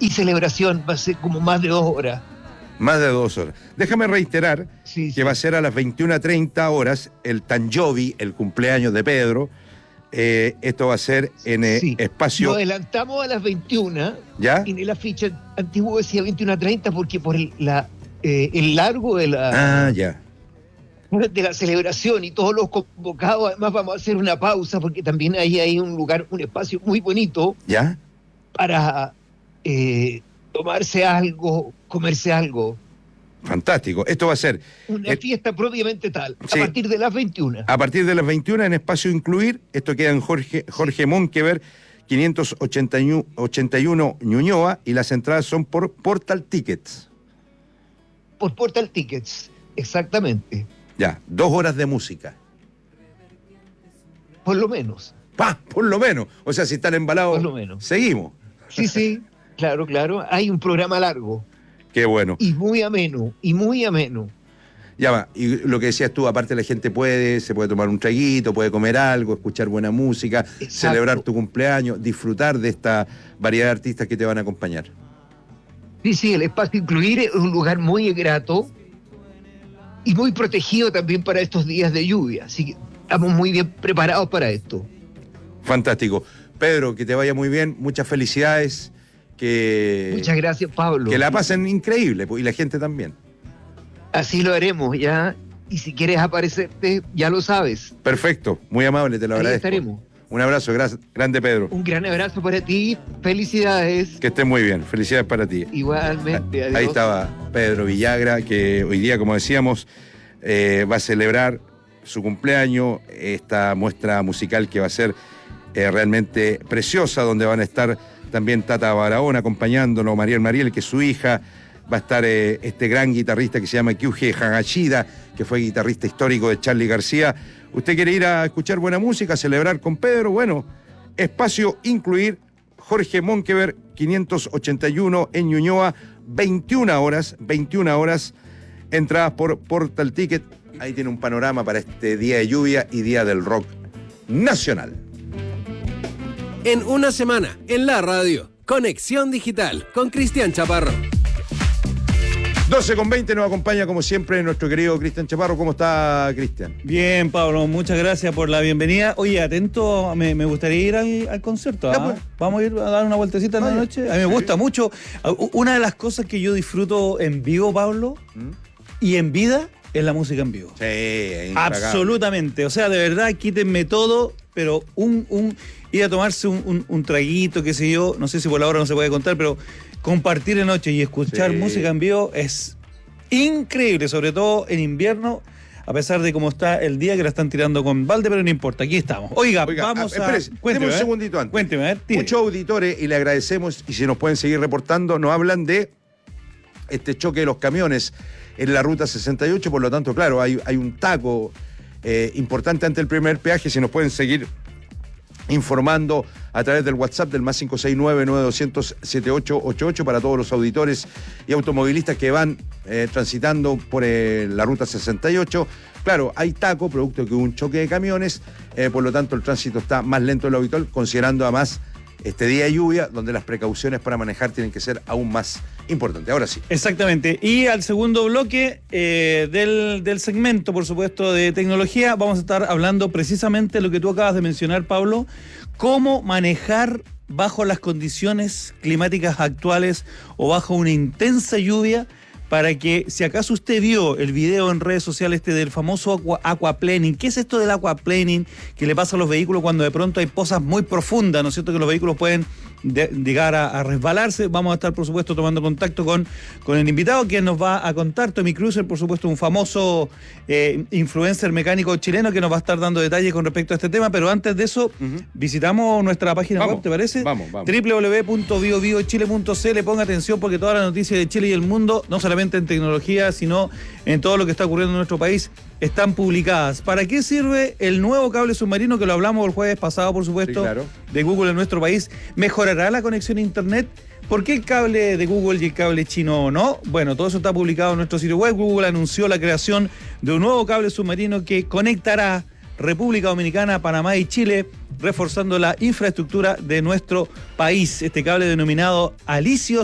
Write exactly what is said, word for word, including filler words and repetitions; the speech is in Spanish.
y celebración va a ser como más de dos horas. Más de dos horas. Déjame reiterar Sí, que sí. va a ser a las veintiuna treinta horas el Tanjovi, el cumpleaños de Pedro. Eh, esto va a ser en eh, Sí. espacio... Lo adelantamos a las veintiuna. ¿Ya? Y en la ficha antigua decía veintiuna treinta porque por el, la, eh, el largo de la, Ah, ya. de la celebración y todos los convocados. Además vamos a hacer una pausa porque también ahí hay un lugar, un espacio muy bonito ¿Ya? para eh, tomarse algo, comerse algo. Fantástico. Esto va a ser Una eh, fiesta propiamente tal, sí. a partir de las veintiuna. a partir de las veintiuna en espacio incluir. Esto queda en Jorge, Jorge Monkever, quinientos ochenta y uno Ñuñoa, y las entradas son por Portal Tickets. Por Portal Tickets, exactamente. Ya, dos horas de música. Por lo menos. ¡Pah! Por lo menos. O sea, si están embalados, Por lo menos. seguimos. Sí, sí, claro, claro. Hay un programa largo Qué bueno. y muy ameno, y muy ameno. Ya va, y lo que decías tú, aparte la gente puede, se puede tomar un traguito, puede comer algo, escuchar buena música, Exacto. celebrar tu cumpleaños, disfrutar de esta variedad de artistas que te van a acompañar. Sí, sí, el espacio incluir es un lugar muy grato y muy protegido también para estos días de lluvia. Así que estamos muy bien preparados para esto. Fantástico. Pedro, que te vaya muy bien, muchas felicidades, que, Muchas gracias, Pablo. que la pasen increíble, pues, y la gente también. Así lo haremos ya. Y si quieres aparecerte, ya lo sabes. Perfecto, muy amable, te lo Ahí agradezco. estaremos. Un abrazo, gracias, grande Pedro. Un gran abrazo para ti. Felicidades. Que estés muy bien, felicidades para ti. Igualmente. Adiós. Ahí estaba Pedro Villagra, que hoy día, como decíamos, eh, va a celebrar su cumpleaños, esta muestra musical que va a ser eh, realmente preciosa, donde van a estar también Tata Barahona acompañándolo, Mariel Mariel, que es su hija, va a estar eh, este gran guitarrista que se llama Kyuji Hagashida, que fue guitarrista histórico de Charly García. ¿Usted quiere ir a escuchar buena música, celebrar con Pedro? Bueno, espacio incluir, Jorge Monkever, quinientos ochenta y uno en Ñuñoa, veintiuna horas, veintiuna horas, entradas por Portal Ticket. Ahí tiene un panorama para este día de lluvia y día del rock nacional. En una semana, en la radio, Conexión Digital con Cristian Chaparro. doce con veinte nos acompaña como siempre nuestro querido Cristian Chaparro. ¿Cómo está, Cristian? Bien, Pablo, muchas gracias por la bienvenida. Oye, atento, me, me gustaría ir al, al concierto. Ya, ¿ah? pues. Vamos a ir a dar una vueltecita en la Vaya. noche. A mí me gusta mucho. Una de las cosas que yo disfruto en vivo, Pablo, ¿Mm? y en vida, es la música en vivo. Sí, es impagable. Absolutamente. O sea, de verdad, quítenme todo, pero un, un ir a tomarse un, un, un traguito, qué sé yo, no sé si por la hora no se puede contar, pero compartir de noche y escuchar Sí. música en vivo es increíble, sobre todo en invierno, a pesar de cómo está el día, que la están tirando con balde, pero no importa, aquí estamos. Oiga, Oiga, vamos ah, a... espérese, deme un ¿eh? segundito antes. Cuénteme, a ver, tire. Muchos auditores, y le agradecemos, y si nos pueden seguir reportando, nos hablan de este choque de los camiones en la ruta sesenta y ocho, por lo tanto, claro, hay, hay un taco eh, importante ante el primer peaje. Si nos pueden seguir informando a través del WhatsApp del más cinco seis nueve, nueve dos cero cero, siete ocho ocho ocho para todos los auditores y automovilistas que van eh, transitando por eh, la ruta sesenta y ocho. Claro, hay taco, producto de un choque de camiones, eh, por lo tanto el tránsito está más lento de lo habitual, considerando además este día de lluvia, donde las precauciones para manejar tienen que ser aún más importantes. Ahora sí. Exactamente. Y al segundo bloque eh, del, del segmento, por supuesto, de tecnología, vamos a estar hablando precisamente de lo que tú acabas de mencionar, Pablo, cómo manejar bajo las condiciones climáticas actuales o bajo una intensa lluvia, para que, si acaso usted vio el video en redes sociales este del famoso aqua, aquaplaning. ¿Qué es esto del aquaplaning que le pasa a los vehículos cuando de pronto hay pozas muy profundas, ¿no es cierto?, que los vehículos pueden de, llegar a, a resbalarse? Vamos a estar, por supuesto, tomando contacto con, con el invitado, quien nos va a contar, Tommy Cruiser, por supuesto, un famoso eh, influencer mecánico chileno que nos va a estar dando detalles con respecto a este tema. Pero antes de eso, Uh-huh. visitamos nuestra página Vamos, web, ¿te parece? vamos, vamos. doble u doble u doble u punto bio bio chile punto c l. Ponga atención, porque todas las noticias de Chile y el mundo, no solamente en tecnología, sino en todo lo que está ocurriendo en nuestro país, están publicadas. ¿Para qué sirve el nuevo cable submarino, que lo hablamos el jueves pasado, por supuesto, Sí, claro, de Google en nuestro país? ¿Mejorará la conexión a internet? ¿Por qué el cable de Google y el cable chino no? Bueno, todo eso está publicado en nuestro sitio web. Google anunció la creación de un nuevo cable submarino que conectará República Dominicana, Panamá y Chile, reforzando la infraestructura de nuestro país. Este cable, denominado Alicios